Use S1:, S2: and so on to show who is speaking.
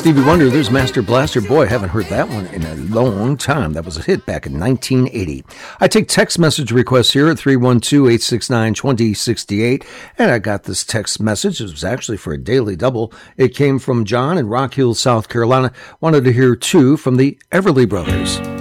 S1: Stevie Wonder, there's Master Blaster. Boy, I haven't heard that one in a long time. That was a hit back in 1980. I take text message requests here at 312-869-2068. And I got this text message. It was actually for a daily double. It came from John in Rock Hill, South Carolina. Wanted to hear two from the Everly Brothers.